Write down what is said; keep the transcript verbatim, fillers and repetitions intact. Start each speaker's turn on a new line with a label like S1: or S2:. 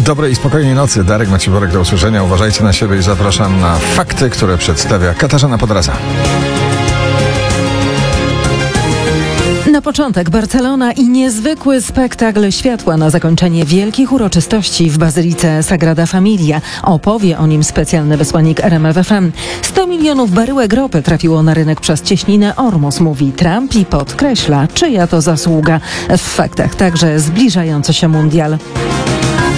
S1: Dobrej i spokojnej nocy. Darek Maciworek, do usłyszenia. Uważajcie na siebie i zapraszam na fakty, które przedstawia Katarzyna Podraza.
S2: Na początek Barcelona i niezwykły spektakl światła na zakończenie wielkich uroczystości w Bazylice Sagrada Familia. Opowie o nim specjalny wysłannik R M F F M. sto milionów baryłek ropy trafiło na rynek przez cieśninę Ormus, mówi Trump i podkreśla, czyja to zasługa. W faktach także zbliżający się mundial.